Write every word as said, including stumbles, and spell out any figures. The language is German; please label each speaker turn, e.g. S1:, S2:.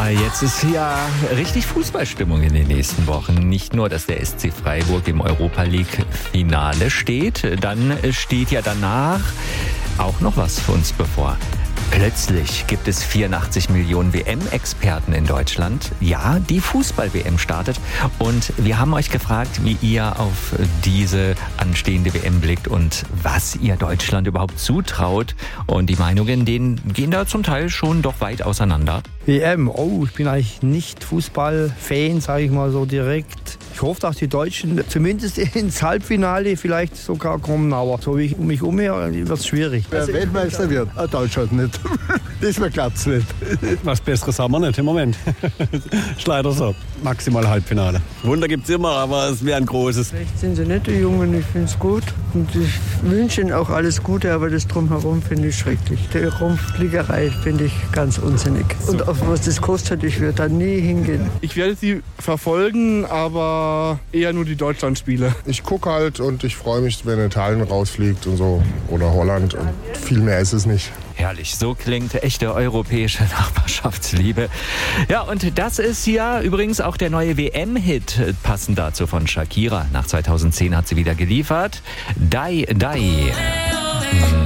S1: Ja, jetzt ist ja richtig Fußballstimmung in den nächsten Wochen. Nicht nur, dass der S C Freiburg im Europa-League-Finale steht, dann steht ja danach auch noch was für uns bevor. Plötzlich gibt es vierundachtzig Millionen W M-Experten in Deutschland. Ja, die Fußball-W M startet. Und wir haben euch gefragt, wie ihr auf diese anstehende W M blickt und was ihr Deutschland überhaupt zutraut. Und die Meinungen, denen gehen da zum Teil schon doch weit auseinander.
S2: W M, oh, ich bin eigentlich nicht Fußballfan, sage ich mal so direkt. Ich hoffe, dass die Deutschen zumindest ins Halbfinale vielleicht sogar kommen, aber so wie ich um mich umher, wird es schwierig.
S3: Wer Weltmeister wird, Deutschland nicht. Diesmal klappt es nicht.
S4: Was Besseres haben wir nicht im Moment. Ist leider so. Maximal Halbfinale. Wunder gibt es immer, aber es wäre ein großes.
S5: Vielleicht sind sie nicht die Jungen, ich finde es gut. Und ich wünsche ihnen auch alles Gute, aber das Drumherum finde ich schrecklich. Die Rumpfliegerei finde ich ganz unsinnig. Und auf was das kostet, ich würde da nie hingehen.
S6: Ich werde sie verfolgen, aber eher nur die Deutschlandspiele.
S7: Ich gucke halt und ich freue mich, wenn Italien rausfliegt und so. Oder Holland. Und viel mehr ist es nicht.
S1: Herrlich, so klingt echte europäische Nachbarschaftsliebe. Ja, und das ist ja übrigens auch der neue W M-Hit, passend dazu von Shakira. Nach zweitausendzehn hat sie wieder geliefert. Dai, Dai.